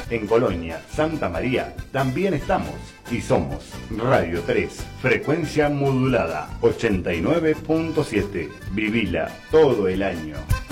En Colonia, Santa María, también estamos y somos Radio 3, frecuencia modulada 89.7. Vivila todo el año.